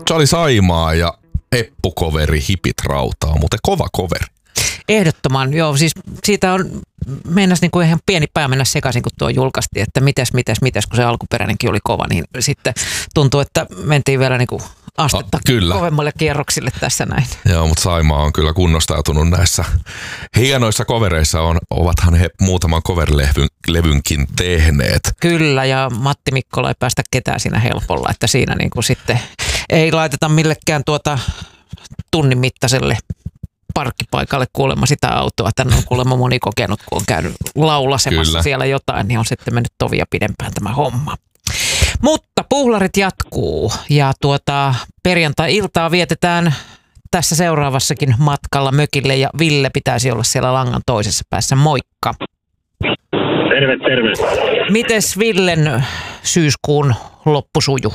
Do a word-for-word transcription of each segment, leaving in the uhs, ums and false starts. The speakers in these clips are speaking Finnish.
Se oli Saimaa ja Eppu-coveri Hipit rautaa, mutta kova coveri. Ehdottoman, joo. Siis siitä on, meinas niin kuin ihan pieni pää mennä sekaisin, kun tuo julkaistiin, että mitäs, mitäs, mitäs, kun se alkuperäinenkin oli kova, niin sitten tuntuu, että mentiin vielä niin kuin astetta ah, kovemmalle kierroksille tässä näin. Joo, mutta Saimaa on kyllä kunnostautunut näissä hienoissa covereissa, on, ovathan he muutaman cover-levynkin tehneet. Kyllä, ja Matti Mikkola ei päästä ketään siinä helpolla, että siinä niin kuin sitten ei laiteta millekään tuota tunnin mittaiselle parkkipaikalle kuulemma sitä autoa. Tänne on kuulemma moni kokenut, kun on käynyt laulasemassa Kyllä. siellä jotain, niin on sitten mennyt tovia pidempään tämä homma. Mutta puhlarit jatkuu ja tuota perjantai-iltaa vietetään tässä seuraavassakin matkalla mökille ja Ville pitäisi olla siellä langan toisessa päässä. Moikka! Terve, terve! Mites Villen syyskuun loppu sujuu?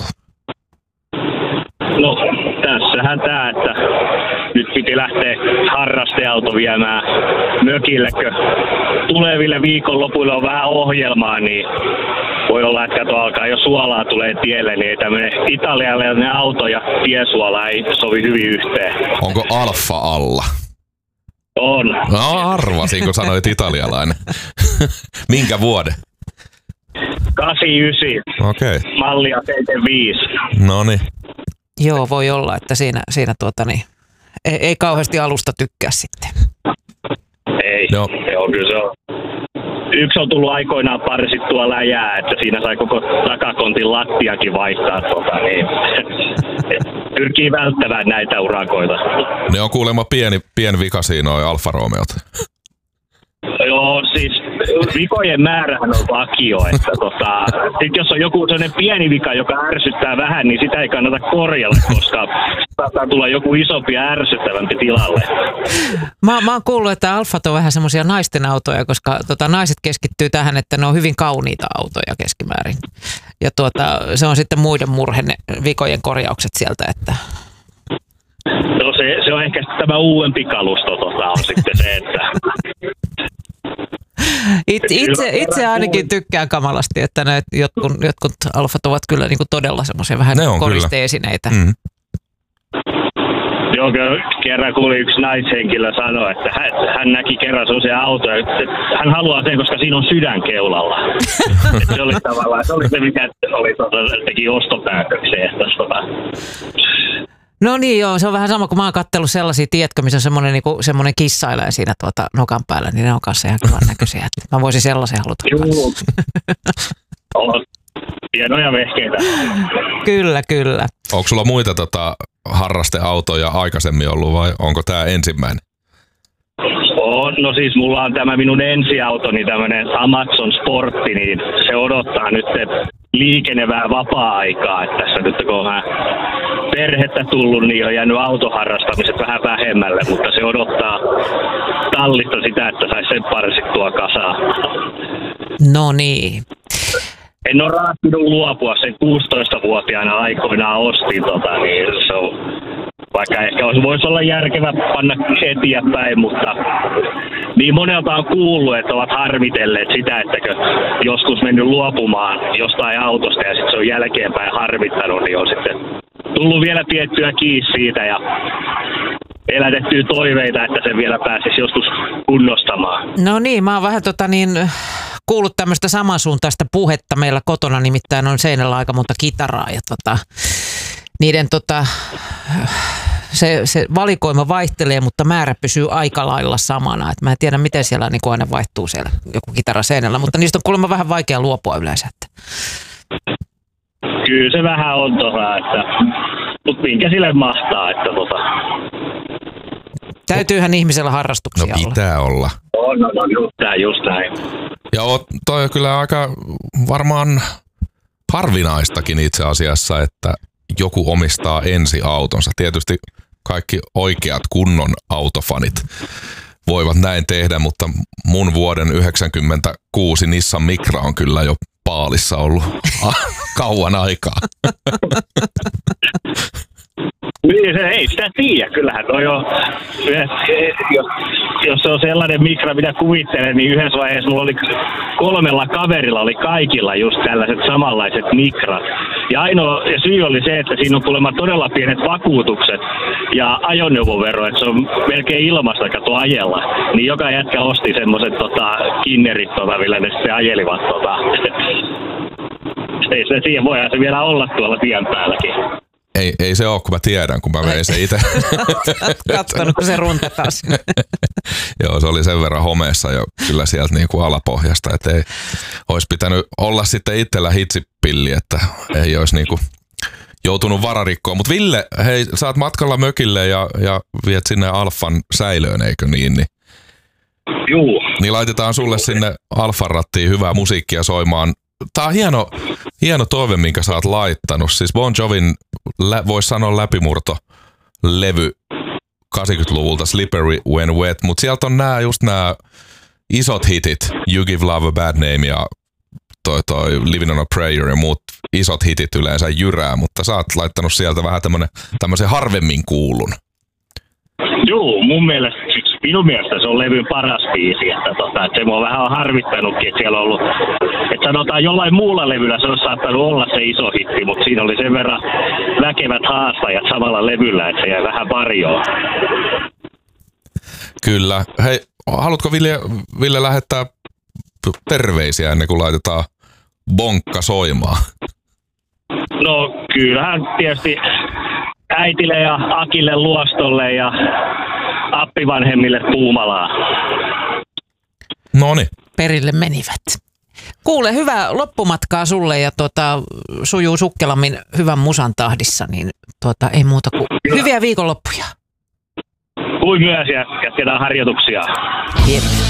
No tässähän tää, että nyt piti lähteä harrasteauto viemään mökille, kun tuleville viikonlopuille on vähän ohjelmaa, niin voi olla, että kato alkaa jo suolaa tulee tielle, niin tämmöinen italialainen auto ja tiesuola ei sovi hyvin yhteen. Onko alfa alla? On. No arvasin, kun sanoit italialainen. Minkä vuoden? kahdeksankymmentäyhdeksän. Okei. Okay. Mallia seitsemänkymmentäviisi. Noniin. Joo, voi olla, että siinä, siinä tuota niin, ei, ei kauheasti alusta tykkää sitten. Ei, no. se on kyllä se on. Yksi on tullut aikoinaan parsittua läjää, että siinä sai koko takakontin lattiakin vaihtaa. Tota, niin. Pyrkii välttämään näitä urakoita. Ne on kuulemma pieni, pieni vika siinä noi Alfa Romeot. Joo, siis vikojen määrähän on vakio, että tota, sit jos on joku sellainen pieni vika, joka ärsyttää vähän, niin sitä ei kannata korjalla, koska saattaa tulla joku isompi ja ärsyttävämpi tilalle. Mä, mä oon kuullut, että Alfat on vähän semmoisia naisten autoja, koska tota, naiset keskittyy tähän, että ne on hyvin kauniita autoja keskimäärin. Ja tuota, se on sitten muiden murhe, ne vikojen korjaukset sieltä, että... No se, se on ehkä tämä uudempi kalusto tota, on sitten se, että... Itse, itse, itse ainakin tykkään kamalasti, että ne jotkut, jotkut Alfat ovat kyllä niin kuin todella semmoisia vähän koristeesineitä. Mm. Joo, kerran kuuli yksi naishenkilö sanoa, että hän, hän näki kerran sellaisia autoja, että hän haluaa sen, koska siinä on sydän keulalla. se oli tavallaan, se oli se, mikä oli, tota, teki ostopäätöksiä. Tota. No niin joo, se on vähän sama kuin mä oon katsellut sellaisia, tiedätkö, missä on semmoinen, niin kuin, semmoinen kissailee siinä tuota nokan päällä, niin ne on kanssa ihan kivan näköisiä. Mä voisin sellaisen haluta kanssa. On hienoja vehkeitä. Kyllä, kyllä. Onko sulla muita tota, harrasteautoja aikaisemmin ollut vai onko tää ensimmäinen? On, no siis mulla on tämä minun ensiautoni, tämmöinen Amazon Sportti, niin se odottaa nyt liikenevää vapaa-aikaa. Että tässä nyt kun on vähän perhettä tullut, niin on jäänyt autoharrastamiset vähän vähemmälle, mutta se odottaa tallista sitä, että saisi sen parsittua kasaan. No niin. En ole raattunut luopua, sen kuusitoistavuotiaana aikoinaan ostin, tota, niin se on, vaikka ehkä voisi olla järkevä panna eteenpäin, mutta niin monelta on kuullut, että ovat harmitelleet sitä, että joskus mennyt luopumaan jostain autosta ja sitten se on jälkeenpäin harmittanut, niin on sitten tullut vielä piettyä kiinni siitä ja elätettyä toiveita, että se vielä pääsisi joskus kunnostamaan. No niin, mä oon vähän tota niin... kuullut tämmöistä samansuuntaista puhetta meillä kotona, nimittäin on seinällä aika monta kitaraa ja tota, niiden tota, se, se valikoima vaihtelee, mutta määrä pysyy aika lailla samana. Et mä en tiedä, miten siellä niin kuin aina vaihtuu siellä joku kitara seinällä, mutta niistä on kuulemma vähän vaikea luopua yleensä. Että. Kyllä se vähän on tuossa, että mutta minkä sille mahtaa, että tota... Täytyyhän ihmisellä harrastuksia olla. No pitää olla. olla. No, no, no just näin, just näin. Ja toi on kyllä aika varmaan harvinaistakin itse asiassa, että joku omistaa ensi autonsa. Tietysti kaikki oikeat kunnon autofanit voivat näin tehdä, mutta mun vuoden yhdeksänkymmentäkuusi Nissan Micra on kyllä jo paalissa ollut kauan aikaa. Niin, se ei sitä tiedä. Kyllähän toi on, jos, jos se on sellainen Micra, mitä kuvittelen, niin yhdessä vaiheessa mulla oli kolmella kaverilla oli kaikilla just tällaiset samanlaiset Micrat. Ja ainoa ja syy oli se, että siinä on kuulemma todella pienet vakuutukset ja ajoneuvovero, että se on melkein ilmasta kato ajella. Niin joka jätkä osti semmoiset tota, kinnerit, tota, millä ne sitten ajelivat. Tota. Ei se siihen, voihan se vielä olla tuolla tien päälläkin. Ei, ei se ole, kun mä tiedän, kun mä vein se itse. Kattonut, kun se runtataan sinne. Joo, se oli sen verran homeessa jo kyllä sieltä niin kuin alapohjasta, että ei olisi pitänyt olla sitten itsellä hitsipilli, että ei olisi niin kuin joutunut vararikkoon. Mutta Ville, hei, sä oot matkalla mökille ja, ja viet sinne Alfan säilöön, eikö niin? niin Juu. Niin laitetaan sulle sinne Alfan rattiin hyvää musiikkia soimaan. Tää on hieno, hieno toive, minkä sä oot laittanut. Siis Bon Jovin, voisi sanoa läpimurto-levy kahdeksankymmentäluvulta, Slippery When Wet, mutta sieltä on nää, just nämä isot hitit, You Give Love a Bad Name ja toi, toi Living on a Prayer ja muut isot hitit yleensä jyrää, mutta sä oot laittanut sieltä vähän tämmöisen harvemmin kuulun. Joo, mun mielestä, minun mielestä se on levyn paras biisi, että, tota, että se mua vähän on harmittanutkin, että siellä on ollut, että sanotaan jollain muulla levyllä se olisi saattanut olla se iso hitti, mutta siinä oli sen verran väkevät haastajat samalla levyllä, että se jäi vähän varjoon. Kyllä. Hei, haluatko Ville, Ville lähettää terveisiä ennen kuin laitetaan bonkka soimaan? No kyllähän tietysti äitille ja Akille Luostolle ja appivanhemmille Puumalaa. Noniin. Perille menivät. Kuule, hyvää loppumatkaa sulle ja tuota, sujuu sukkelammin hyvän musan tahdissa, niin tuota, ei muuta kuin Kyllä. hyviä viikonloppuja. Kuin myös ja jatketaan harjoituksia. Hieno.